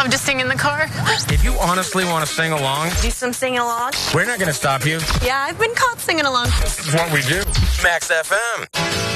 love to sing in the car. If you honestly want to sing along, Do some singing along. we're not going to stop you. Yeah, I've been caught singing along. It's what we do. Max FM.